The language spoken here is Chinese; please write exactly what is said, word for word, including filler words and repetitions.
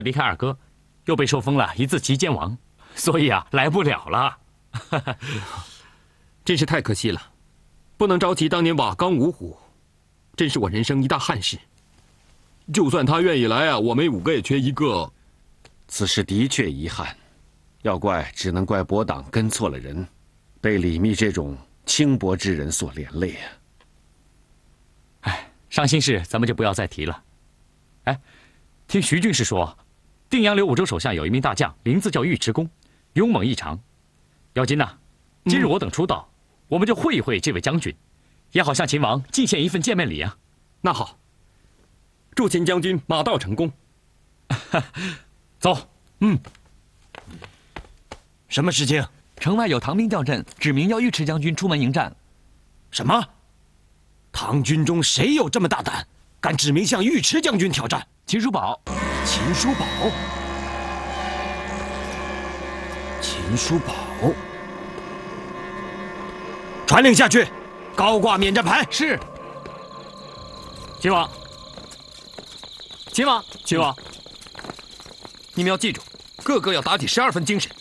离开二哥，又被受封了一字齐肩王，所以啊，来不了了。 真是太可惜了，不能召集当年瓦岗五虎，真是我人生一大憾事。 就算他愿意来啊，我们五个也缺一个。 此事的确遗憾，要怪只能怪伯党跟错了人，被李密这种轻薄之人所连累啊。 哎，伤心事咱们就不要再提了。哎，听徐军师说，定阳留五州手下有一名大将，名字叫尉迟恭，勇猛异常。姚金呐，今日我等出道，嗯、我们就会一会这位将军，也好向秦王进献一份见面礼啊。 那好，祝秦将军马到成功。 走。 嗯。 什么事情？ 城外有唐兵调阵，指明要尉迟将军出门迎战。 什么？唐军中谁有这么大胆，敢指明向尉迟将军挑战？ 秦叔宝。 秦叔宝。秦叔宝。传令下去，高挂免战牌。 是。秦王。秦王，秦王， 你们要记住，个个要打起十二分精神，